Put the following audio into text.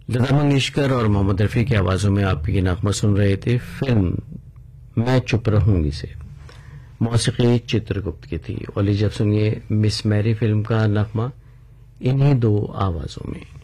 लता मंगेशकर और मोहम्मद रफी की आवाजों में आप ये नगमा सुन रहे थे। फिल्म मैं चुप रहूंगी से मौसीकी चित्रगुप्त की थी। और लीजिए अब सुनिए मिस मैरी फिल्म का नगमा इन्हीं दो आवाजों में।